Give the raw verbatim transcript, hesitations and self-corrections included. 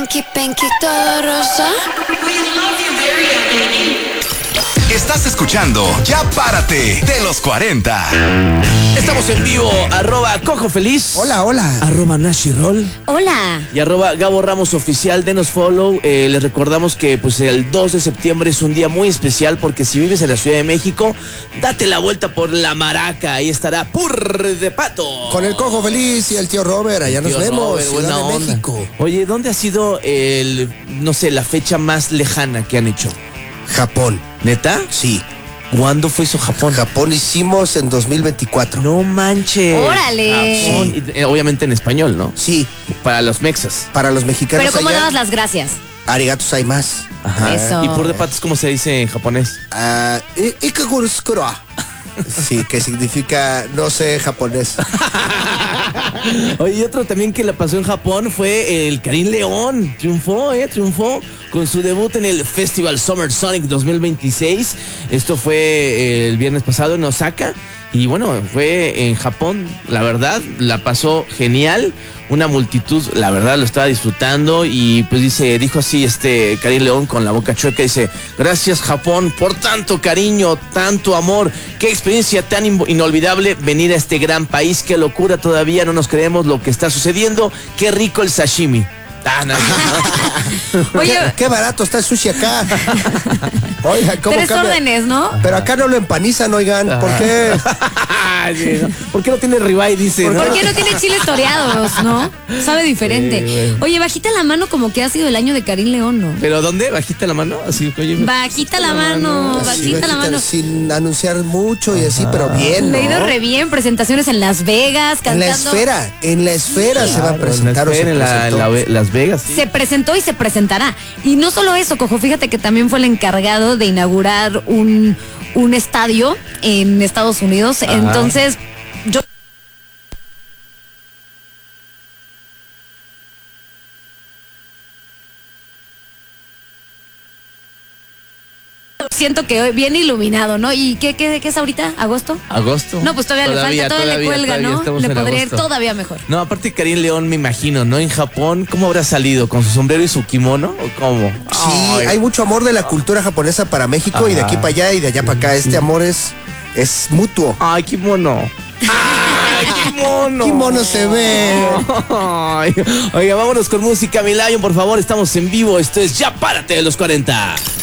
Pinky, pinky, todo rosa. Estás escuchando Ya Párate de los cuarenta. Estamos en vivo, arroba Cojo Feliz. Hola, hola. Arroba Nashi Roll. Hola. Y arroba Gabo Ramos Oficial, denos follow. Eh, les recordamos que pues el dos de septiembre es un día muy especial porque si vives en la Ciudad de México, date la vuelta por La Maraca. Ahí estará Pur de Pato. Con el Cojo Feliz y el tío Robert, allá nos Tío vemos, Robert, Ciudad buena de onda. México. Oye, ¿dónde ha sido el, no sé, la fecha más lejana que han hecho? Japón, ¿Neta? sí. ¿Cuándo fue eso Japón? Japón hicimos en dos mil veinticuatro. No manches. Órale. Japón. Y, eh, obviamente en español, ¿no? Sí, Para los mexas. para los mexicanos Pero ¿cómo allá, dabas las gracias? arigato gozaimasu. Ajá. Eso. ¿Y Pur de Pato cómo se dice en japonés? Ah, i- ikagurusukuro. Sí, que significa no sé japonés. Oye, y otro también que le pasó en Japón fue el Karim León. Triunfó, ¿eh? Triunfó con su debut en el Festival Summer Sonic dos mil veintiséis. Esto fue eh, el viernes pasado en Osaka. Y bueno, fue en Japón. La verdad, la pasó genial. Una multitud, la verdad, lo estaba disfrutando. Y pues dice, dijo así este Karim León con la boca chueca. Dice, gracias Japón por tanto cariño, tanto amor. Qué experiencia tan in- inolvidable venir a este gran país. Qué locura, todavía no nos creemos lo que está sucediendo. Qué rico el sashimi. Ah, no, no. Oye, ¿Qué, qué barato está el sushi acá. Oiga, ¿cómo tres cambia? órdenes, ¿no? Pero acá no lo empanizan, oigan. ¿Por qué? Sí, ¿no? ¿Por qué no tiene ribeye? Dice, ¿no? ¿Por qué no tiene chiles toreados, no? Sabe diferente. Sí, güey. Oye, bajita la mano como que ha sido el año de Karim León, ¿no? ¿Pero dónde? ¿Bajita la mano? Así, oye, Bajita la mano, Así, bajita la mano. sin anunciar mucho y así, pero bien, ¿no? Le ha ido re bien, presentaciones en Las Vegas, En la cantando. esfera, en la esfera se va a Claro, presentar o se en, la, en, la, en la presentó. Ve- Las Vegas. Sí. Se presentó y se presentará. Y no solo eso, Cojo, fíjate que también fue el encargado de inaugurar un, un estadio en Estados Unidos. Ajá. Entonces, yo siento que hoy viene iluminado, ¿no? ¿Y qué, qué, qué es ahorita? ¿Agosto? ¿Agosto? No, pues todavía, le falta, todavía, le cuelga, todavía ¿no? estamos Le en podría ir agosto. todavía mejor. No, aparte Karim León, me imagino, ¿no? En Japón, ¿cómo habrá salido? ¿Con su sombrero y su kimono? ¿O cómo? Sí, Ay. hay mucho amor de la cultura japonesa para México y de Ajá. aquí para allá y de allá para acá. Este amor es, es mutuo. Ay, kimono. Ay, kimono. Kimono se ve. Ay. Oiga, vámonos con música, mi Lion, por favor. Estamos en vivo. Esto es Ya Párate de los cuarenta.